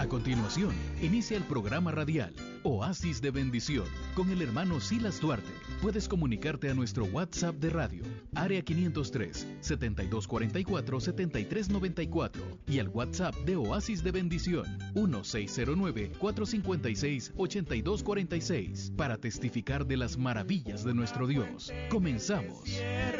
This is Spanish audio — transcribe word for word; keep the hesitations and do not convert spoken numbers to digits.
continuación, inicia el programa radial Oasis de Bendición con el hermano Silas Duarte. Puedes comunicarte a nuestro WhatsApp de radio, área quinientos tres, setenta y dos cuarenta y cuatro, setenta y tres noventa y cuatro, y al WhatsApp de Oasis de Bendición, uno seis cero nueve, cuatro cinco seis, ocho dos cuatro seis, para testificar de las maravillas de nuestro Dios. Comenzamos.